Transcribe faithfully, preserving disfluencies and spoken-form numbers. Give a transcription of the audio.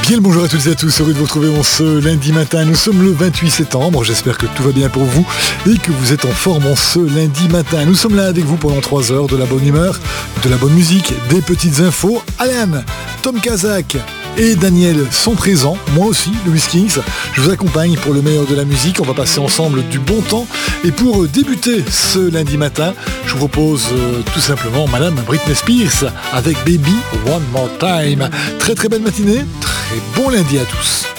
Bien le bonjour à toutes et à tous, heureux de vous retrouver en ce lundi matin. Nous sommes le vingt-huit septembre, j'espère que tout va bien pour vous et que vous êtes en forme en ce lundi matin. Nous sommes là avec vous pendant trois heures, de la bonne humeur, de la bonne musique, des petites infos. Alan, Tom Kazak et Daniel sont présents, moi aussi, Louis Kings. Je vous accompagne pour le meilleur de la musique, on va passer ensemble du bon temps. Et pour débuter ce lundi matin, je vous propose euh, tout simplement Madame Britney Spears avec Baby One More Time. Très très belle matinée, très bon lundi à tous.